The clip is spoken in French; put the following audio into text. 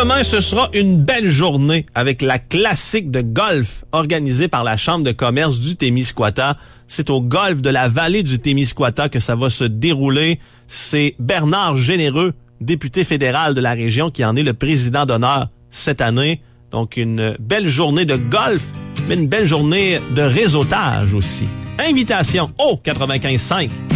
Demain, ce sera une belle journée avec la classique de golf organisée par la Chambre de commerce du Témiscouata. C'est au golf de la vallée du Témiscouata que ça va se dérouler. C'est Bernard Généreux, député fédéral de la région, qui en est le président d'honneur cette année. Donc, une belle journée de golf, mais une belle journée de réseautage aussi. Invitation au 95.5